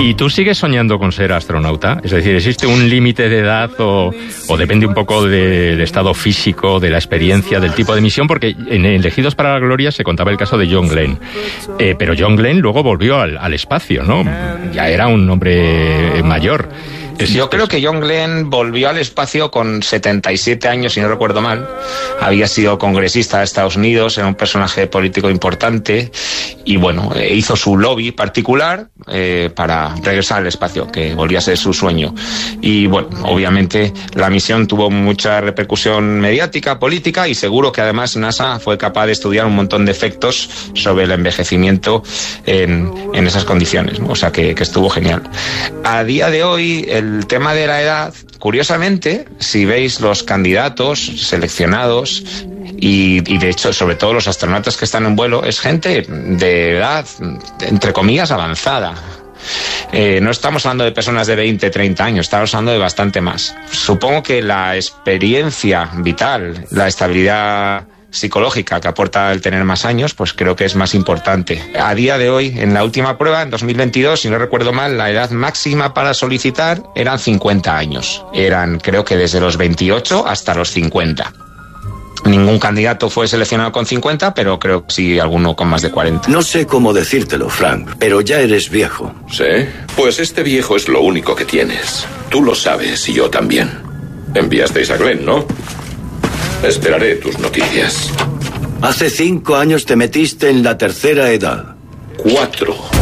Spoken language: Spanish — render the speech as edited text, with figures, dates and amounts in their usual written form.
¿Y tú sigues soñando con ser astronauta? Es decir, ¿existe un límite de edad o depende un poco del estado físico, de la experiencia, del tipo de misión? Porque en Elegidos para la Gloria se contaba el caso de John Glenn. Pero John Glenn luego volvió al espacio, ¿no? Ya era un hombre mayor. Yo creo que John Glenn volvió al espacio con 77 años, si no recuerdo mal. Había sido congresista de Estados Unidos, era un personaje político importante y bueno, hizo su lobby particular para regresar al espacio, que volvía a ser su sueño. Y bueno, obviamente la misión tuvo mucha repercusión mediática, política, y seguro que además NASA fue capaz de estudiar un montón de efectos sobre el envejecimiento en esas condiciones, ¿no? O sea que estuvo genial. A día de hoy, el tema de la edad, curiosamente, si veis los candidatos seleccionados y de hecho, sobre todo los astronautas que están en vuelo, es gente de edad, entre comillas, avanzada. No estamos hablando de personas de 20, 30 años, estamos hablando de bastante más. Supongo que la experiencia vital, la estabilidad psicológica que aporta el tener más años, pues creo que es más importante. A día de hoy, en la última prueba, en 2022, si no recuerdo mal, la edad máxima para solicitar eran 50 años. Eran, creo que desde los 28 hasta los 50. Ningún candidato fue seleccionado con 50, pero creo que sí alguno con más de 40. No sé cómo decírtelo, Frank, pero ya eres viejo. ¿Sí? Pues este viejo es lo único que tienes. Tú lo sabes y yo también. Enviasteis a Glenn, ¿no? Esperaré tus noticias. Hace 5 años te metiste en la tercera edad. 4.